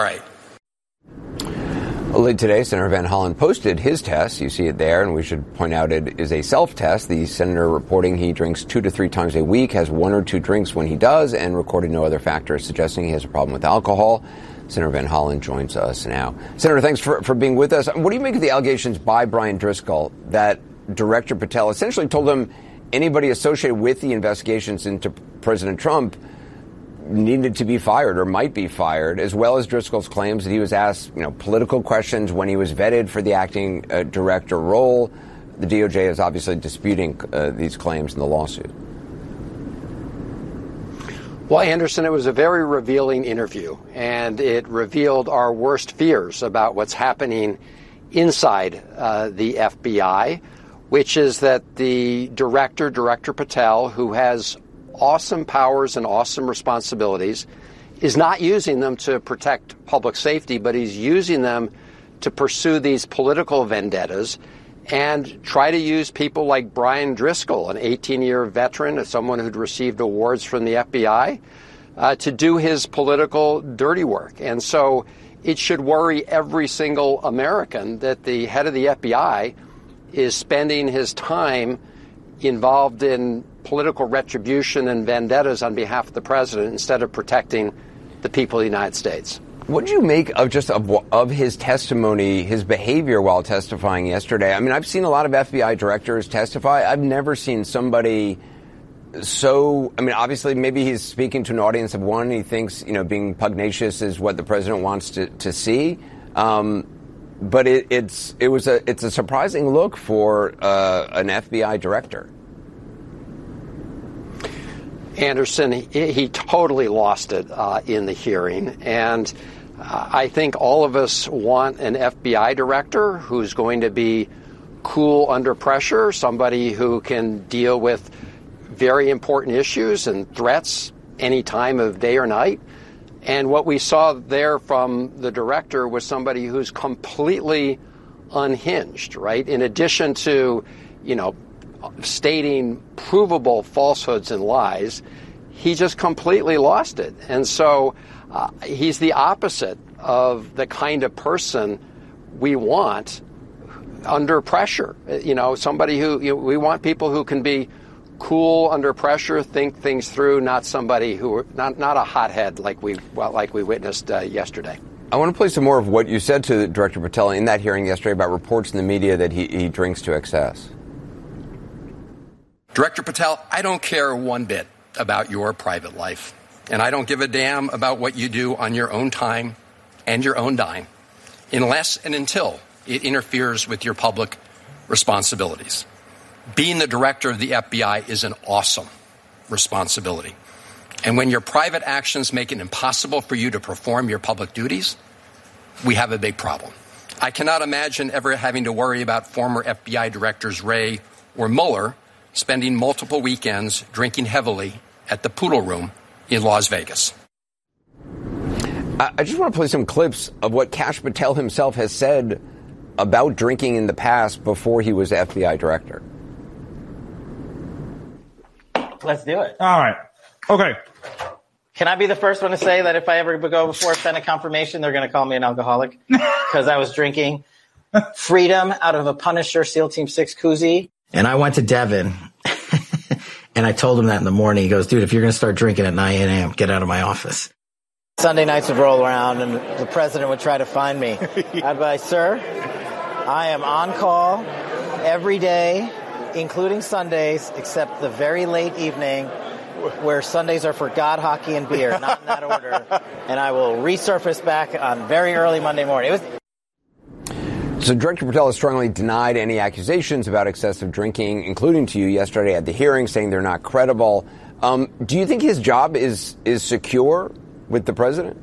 Right. Late today, Senator Van Hollen posted his test. You see it there, and we should point out it is a self-test. The senator reporting he drinks 2 to 3 times a week, has 1 or 2 drinks when he does, and recorded no other factors suggesting he has a problem with alcohol. Senator Van Hollen joins us now. Senator, thanks for being with us. What do you make of the allegations by Brian Driscoll that Director Patel essentially told him anybody associated with the investigations into President Trump needed to be fired or might be fired, as well as Driscoll's claims that he was asked, political questions when he was vetted for the acting director role? The DOJ is obviously disputing these claims in the lawsuit. Well, Anderson, it was a very revealing interview, and it revealed our worst fears about what's happening inside the FBI, which is that the Director Patel, who has awesome powers and awesome responsibilities, is not using them to protect public safety, but he's using them to pursue these political vendettas and try to use people like Brian Driscoll, an 18-year veteran, as someone who'd received awards from the FBI, to do his political dirty work. And so it should worry every single American that the head of the FBI is spending his time involved in political retribution and vendettas on behalf of the president instead of protecting the people of the United States. What did you make of his testimony, his behavior while testifying yesterday? I mean, I've seen a lot of FBI directors testify. I've never seen somebody obviously maybe he's speaking to an audience of one. He thinks, being pugnacious is what the president wants to see. But it's a surprising look for an FBI director. Anderson, he totally lost it in the hearing. And I think all of us want an FBI director who's going to be cool under pressure, somebody who can deal with very important issues and threats any time of day or night. And what we saw there from the director was somebody who's completely unhinged, right? In addition to, stating provable falsehoods and lies, he just completely lost it. And so he's the opposite of the kind of person we want under pressure. Somebody who, we want people who can be cool under pressure, think things through, not somebody who, not a hothead like we witnessed yesterday. I want to play some more of what you said to Director Patel in that hearing yesterday about reports in the media that he drinks to excess. Director Patel, I don't care one bit about your private life, and I don't give a damn about what you do on your own time and your own dime, unless and until it interferes with your public responsibilities. Being the director of the FBI is an awesome responsibility. And when your private actions make it impossible for you to perform your public duties, we have a big problem. I cannot imagine ever having to worry about former FBI directors Wray or Mueller spending multiple weekends drinking heavily at the Poodle Room in Las Vegas. I just want to play some clips of what Kash Patel himself has said about drinking in the past before he was FBI director. Let's do it. All right. Okay. Can I be the first one to say that if I ever go before Senate confirmation, they're going to call me an alcoholic because I was drinking Freedom out of a Punisher SEAL Team 6 koozie. And I went to Devin and I told him that in the morning. He goes, dude, if you're going to start drinking at 9 a.m., get out of my office. Sunday nights would roll around and the president would try to find me. I'd be like, sir, I am on call every day, including Sundays, except the very late evening where Sundays are for God, hockey, and beer, not in that order. And I will resurface back on very early Monday morning. So Director Patel has strongly denied any accusations about excessive drinking, including to you yesterday at the hearing, saying they're not credible. Do you think his job is secure with the president?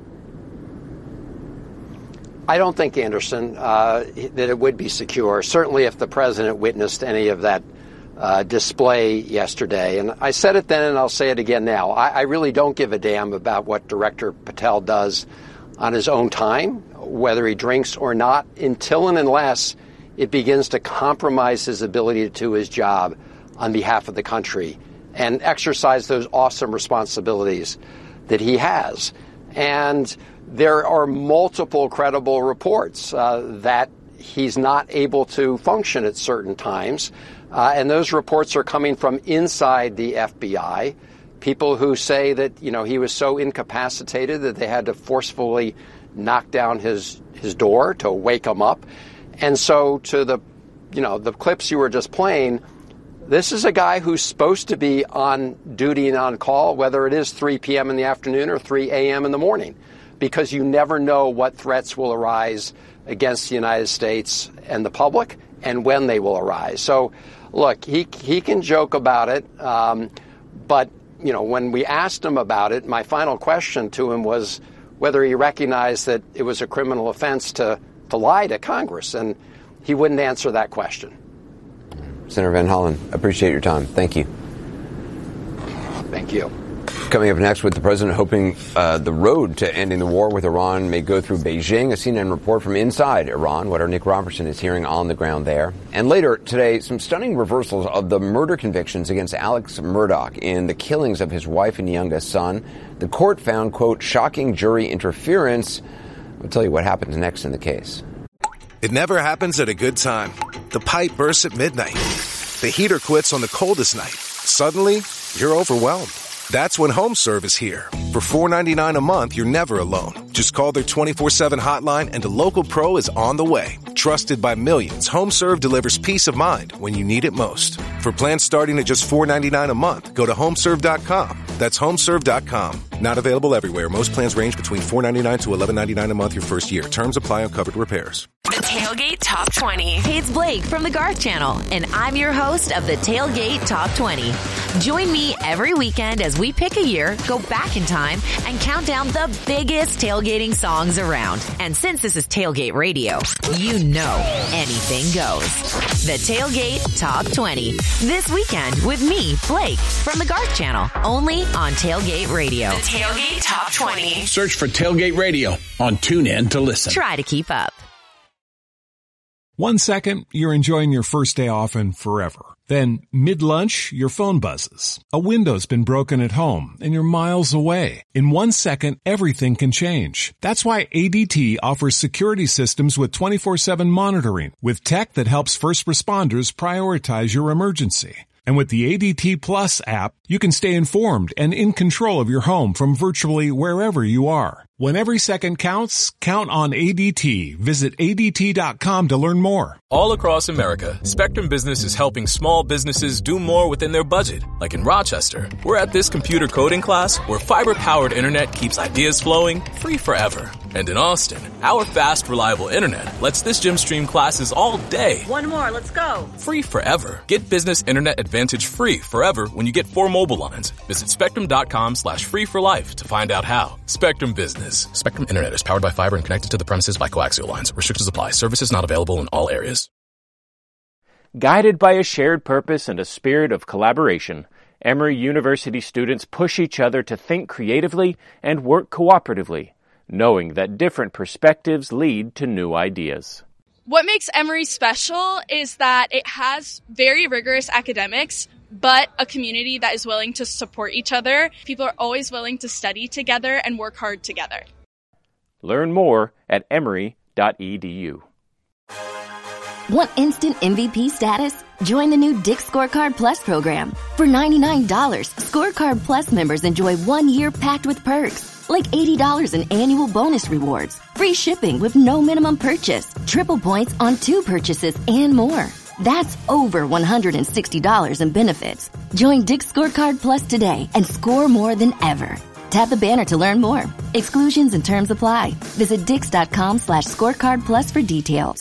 I don't think, Anderson, that it would be secure. Certainly if the president witnessed any of that display yesterday. And I said it then and I'll say it again now. I really don't give a damn about what Director Patel does on his own time, whether he drinks or not, until and unless it begins to compromise his ability to do his job on behalf of the country and exercise those awesome responsibilities that he has. And there are multiple credible reports that he's not able to function at certain times. And those reports are coming from inside the FBI. People who say that, he was so incapacitated that they had to forcefully knock down his door to wake him up. And so to the clips you were just playing, this is a guy who's supposed to be on duty and on call, whether it is 3 p.m. in the afternoon or 3 a.m. in the morning, because you never know what threats will arise against the United States and the public and when they will arise. So, look, he can joke about it, but when we asked him about it, my final question to him was whether he recognized that it was a criminal offense to lie to Congress, and he wouldn't answer that question. Senator Van Hollen, appreciate your time. Thank you. Thank you. Coming up next, with the president hoping the road to ending the war with Iran may go through Beijing, a CNN report from inside Iran, what our Nick Robertson is hearing on the ground there. And later today, some stunning reversals of the murder convictions against Alex Murdaugh in the killings of his wife and youngest son. The court found, quote, shocking jury interference. I'll tell you what happens next in the case. It never happens at a good time. The pipe bursts at midnight. The heater quits on the coldest night. Suddenly, you're overwhelmed. That's when HomeServe is here. For $4.99 a month, you're never alone. Just call their 24/7 hotline and a local pro is on the way. Trusted by millions, HomeServe delivers peace of mind when you need it most. For plans starting at just $4.99 a month, go to HomeServe.com. That's HomeServe.com. Not available everywhere. Most plans range between $4.99 to $11.99 a month your first year. Terms apply on covered repairs. The Tailgate Top 20. Hey, it's Blake from the Garth Channel, and I'm your host of the Tailgate Top 20. Join me every weekend as we pick a year, go back in time, and count down the biggest tailgating songs around. And since this is Tailgate Radio, you know anything goes. The Tailgate Top 20. This weekend with me, Blake, from the Garth Channel, only on Tailgate Radio. The Tailgate Top 20. Search for Tailgate Radio on TuneIn to listen. Try to keep up. 1 second, you're enjoying your first day off and forever. Then, mid-lunch, your phone buzzes. A window's been broken at home, and you're miles away. In 1 second, everything can change. That's why ADT offers security systems with 24/7 monitoring, with tech that helps first responders prioritize your emergency. And with the ADT Plus app, you can stay informed and in control of your home from virtually wherever you are. When every second counts, count on ADT. Visit ADT.com to learn more. All across America, Spectrum Business is helping small businesses do more within their budget. Like in Rochester, we're at this computer coding class where fiber-powered internet keeps ideas flowing free forever. And in Austin, our fast, reliable internet lets this gym stream classes all day. One more, let's go. Free forever. Get Business Internet Advantage free forever when you get 4 mobile lines. Visit spectrum.com/free for life to find out how. Spectrum Business. Spectrum Internet is powered by fiber and connected to the premises by coaxial lines. Restrictions apply. Services not available in all areas. Guided by a shared purpose and a spirit of collaboration, Emory University students push each other to think creatively and work cooperatively, knowing that different perspectives lead to new ideas. What makes Emory special is that it has very rigorous academics, but a community that is willing to support each other. People are always willing to study together and work hard together. Learn more at emory.edu. Want instant MVP status? Join the new Dick's Scorecard Plus program. For $99, Scorecard Plus members enjoy 1 year packed with perks, like $80 in annual bonus rewards, free shipping with no minimum purchase, triple points on 2 purchases, and more. That's over $160 in benefits. Join Dick's Scorecard Plus today and score more than ever. Tap the banner to learn more. Exclusions and terms apply. Visit Dix.com/scorecard plus for details.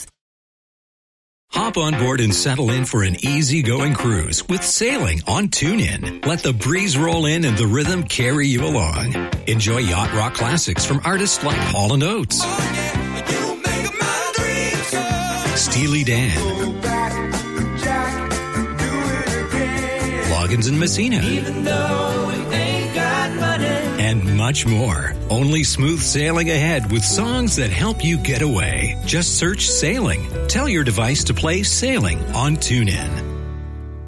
Hop on board and settle in for an easygoing cruise with sailing on TuneIn. Let the breeze roll in and the rhythm carry you along. Enjoy yacht rock classics from artists like Hall & Oates, Steely Dan, Loggins and Messina, and much more. Only smooth sailing ahead with songs that help you get away. Just search Sailing. Tell your device to play Sailing on TuneIn.